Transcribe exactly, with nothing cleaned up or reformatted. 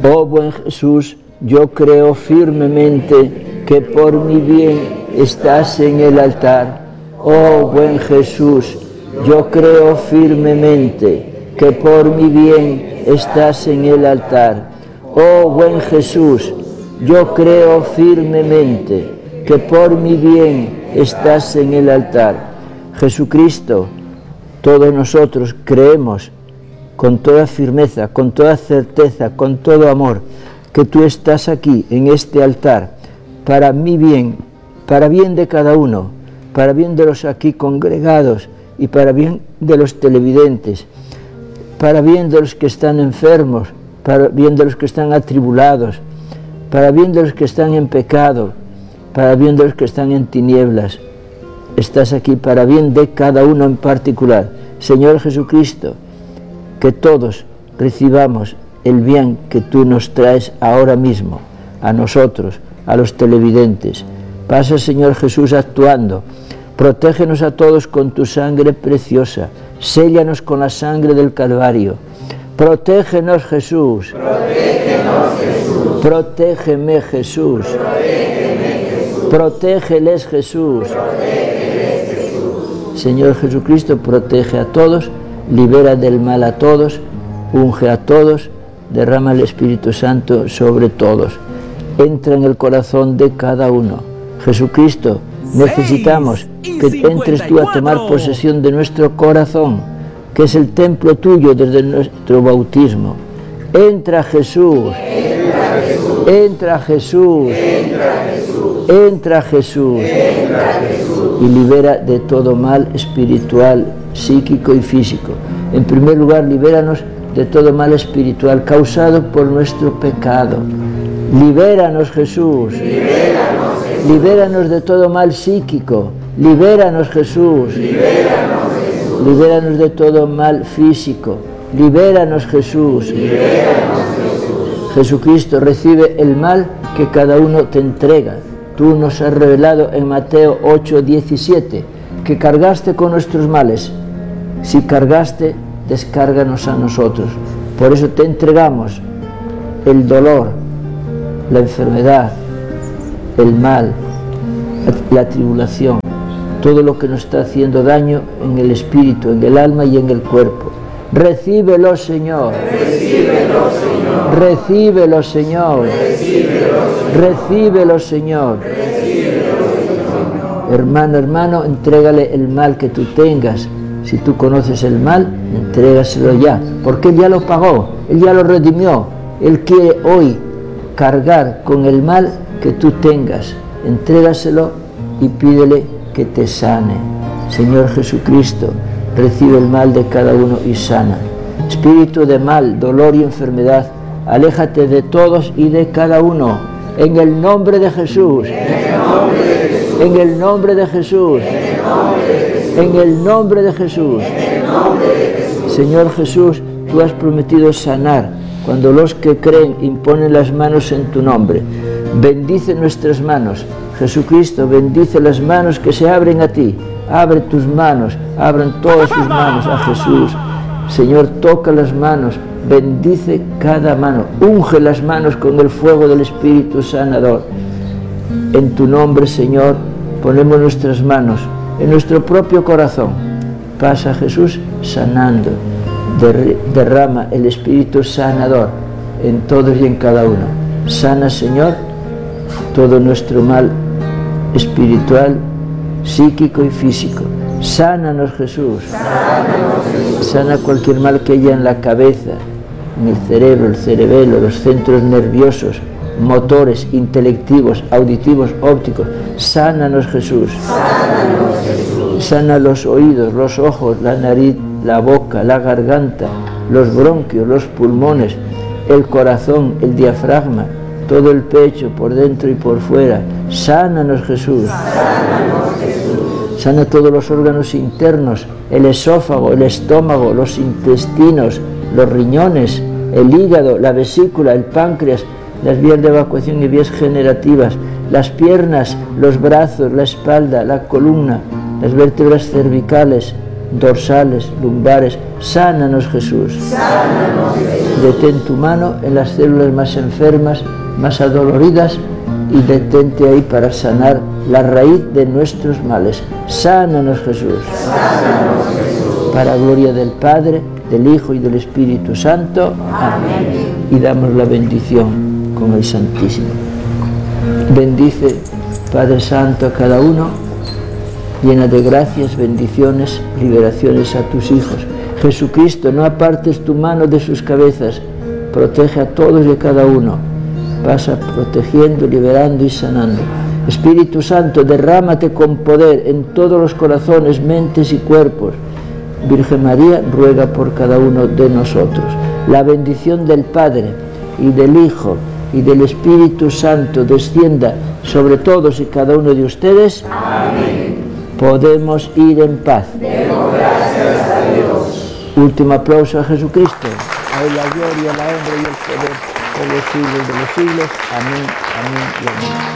Oh buen Jesús, yo creo firmemente que por mi bien estás en el altar. Oh buen Jesús, yo creo firmemente que por mi bien estás en el altar. Oh buen Jesús, yo creo firmemente que por mi bien estás en el altar. Jesucristo, todos nosotros creemos con toda firmeza, con toda certeza, con todo amor, que tú estás aquí en este altar para mi bien, para bien de cada uno, para bien de los aquí congregados y para bien de los televidentes, para bien de los que están enfermos, para bien de los que están atribulados, para bien de los que están en pecado, para bien de los que están en tinieblas. Estás aquí para bien de cada uno en particular. Señor Jesucristo, que todos recibamos el bien que tú nos traes ahora mismo, a nosotros, a los televidentes. Pasa, Señor Jesús, actuando. Protégenos a todos con tu sangre preciosa. Séllanos con la sangre del Calvario. Protégenos, Jesús. Protégenos, Jesús. Protégeme, Jesús. Protégeme, Jesús. Protégeles, Jesús. Protégeles, Jesús. Señor Jesucristo, protege a todos, libera del mal a todos, unge a todos, derrama el Espíritu Santo sobre todos. Entra en el corazón de cada uno. Jesucristo, necesitamos que entres tú a tomar posesión de nuestro corazón, que es el templo tuyo desde nuestro bautismo. Entra Jesús, Entra Jesús. entra Jesús, Entra Jesús. entra Jesús, Entra Jesús. y libera de todo mal espiritual, psíquico y físico. En primer lugar, libéranos de todo mal espiritual causado por nuestro pecado. Libéranos, Jesús. Libéranos, Jesús. Libéranos de todo mal psíquico. Libéranos, Jesús. Libéranos, Jesús. Libéranos de todo mal físico. Libéranos, Jesús. Libéranos, Jesús. Jesucristo, recibe el mal que cada uno te entrega. Tú nos has revelado en Mateo ocho, diecisiete, que cargaste con nuestros males. Si cargaste, descárganos a nosotros. Por eso te entregamos el dolor, la enfermedad, el mal, la, la tribulación, todo lo que nos está haciendo daño en el espíritu, en el alma y en el cuerpo. Recíbelo, Señor. Recíbelo, Señor. Recíbelo, Señor. Recíbelo, Señor. Recíbelo, Señor. Recíbelo, Señor. Hermano, hermano, entrégale el mal que tú tengas. Si tú conoces el mal, entrégaselo ya, porque Él ya lo pagó, Él ya lo redimió. Él quiere hoy cargar con el mal que tú tengas. Entrégaselo y pídele que te sane. Señor Jesucristo, recibe el mal de cada uno y sana. Espíritu de mal, dolor y enfermedad, aléjate de todos y de cada uno. En el nombre de Jesús. En el nombre de Jesús. En el nombre de Jesús. Señor Jesús, tú has prometido sanar cuando los que creen imponen las manos en tu nombre. Bendice nuestras manos. Jesucristo, bendice las manos que se abren a ti. Abre tus manos, abran todas tus manos a Jesús. Señor, toca las manos, bendice cada mano, unge las manos con el fuego del Espíritu Sanador. En tu nombre, Señor, ponemos nuestras manos en nuestro propio corazón. Pasa, Jesús, sanando. Derrama el Espíritu Sanador en todos y en cada uno. Sana, Señor, todo nuestro mal espiritual, psíquico y físico. Sánanos, Jesús. Sana cualquier mal que haya en la cabeza, en el cerebro, el cerebelo, los centros nerviosos, motores, intelectivos, auditivos, ópticos. Sánanos, Jesús. Sánanos, Jesús. Sana los oídos, los ojos, la nariz, la boca, la garganta, los bronquios, los pulmones, el corazón, el diafragma, todo el pecho, por dentro y por fuera. Sánanos, Jesús. Sánanos, Jesús. Sana todos los órganos internos, el esófago, el estómago, los intestinos, los riñones, el hígado, la vesícula, el páncreas, las vías de evacuación y vías generativas, las piernas, los brazos, la espalda, la columna, las vértebras cervicales, dorsales, lumbares. Sánanos, Jesús. Sánanos, Jesús. Detén tu mano en las células más enfermas, más adoloridas, y detente ahí para sanar la raíz de nuestros males. Sánanos, Jesús. Sánanos, Jesús. Para gloria del Padre, del Hijo y del Espíritu Santo. Amén. Y damos la bendición con el Santísimo. Bendice, Padre Santo, a cada uno, llena de gracias, bendiciones, liberaciones a tus hijos. Jesucristo, no apartes tu mano de sus cabezas, protege a todos y a cada uno, pasa protegiendo, liberando y sanando. Espíritu Santo, derrámate con poder en todos los corazones, mentes y cuerpos. Virgen María, ruega por cada uno de nosotros. La bendición del Padre y del Hijo y del Espíritu Santo descienda sobre todos y cada uno de ustedes. Amén. Podemos ir en paz. Demos gracias a Dios. Último aplauso a Jesucristo. A Él la gloria, la honra y el poder por los siglos de los siglos. Amén, amén y amén.